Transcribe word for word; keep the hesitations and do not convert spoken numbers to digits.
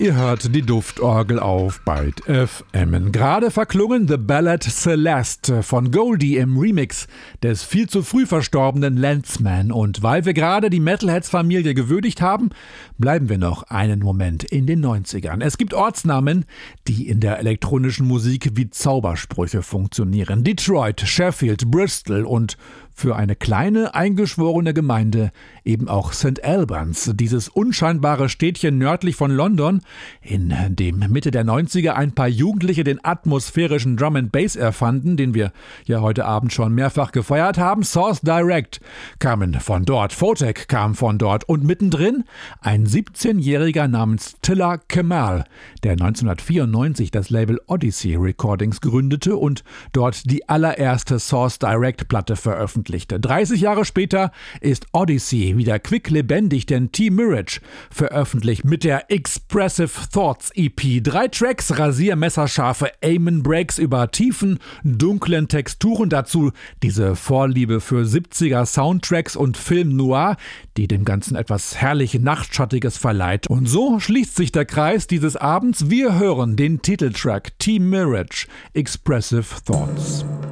Ihr hört die Duftorgel auf Byte F M. Gerade verklungen The Ballad Celeste von Goldie im Remix des viel zu früh verstorbenen Landsman. Und weil wir gerade die Metalheads-Familie gewürdigt haben, bleiben wir noch einen Moment in den neunzigern. Es gibt Ortsnamen, die in der elektronischen Musik wie Zaubersprüche funktionieren. Detroit, Sheffield, Bristol und für eine kleine, eingeschworene Gemeinde eben auch Saint Albans, dieses unscheinbare Städtchen nördlich von London, in dem Mitte der neunziger ein paar Jugendliche den atmosphärischen Drum and Bass erfanden, den wir ja heute Abend schon mehrfach gefeiert haben. Source Direct kamen von dort, Photek kam von dort und mittendrin ein siebzehnjähriger namens Tilla Kemal, der neunzehnhundertvierundneunzig das Label Odyssey Recordings gründete und dort die allererste Source Direct Platte veröffentlichte. dreißig Jahre später ist Odyssey wieder quicklebendig, denn T-Mirage veröffentlicht mit der Expressive Thoughts E P drei Tracks, rasiermesserscharfe Amen Breaks über tiefen, dunklen Texturen, dazu diese Vorliebe für siebziger Soundtracks und Film Noir, die dem Ganzen etwas herrlich Nachtschattiges verleiht. Und so schließt sich der Kreis dieses Abends. Wir hören den Titeltrack T-Mirage, Expressive Thoughts.